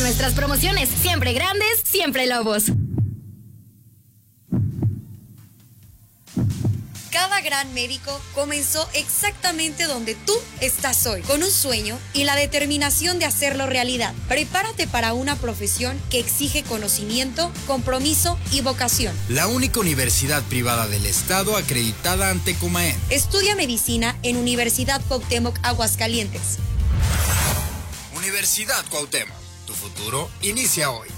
nuestras promociones. Siempre grandes, siempre Lobos. Cada gran médico comenzó exactamente donde tú estás hoy, con un sueño y la determinación de hacerlo realidad. Prepárate para una profesión que exige conocimiento, compromiso y vocación. La única universidad privada del estado acreditada ante Comaen. Estudia medicina en Universidad Cuauhtémoc, Aguascalientes. Universidad Cuauhtémoc, tu futuro inicia hoy.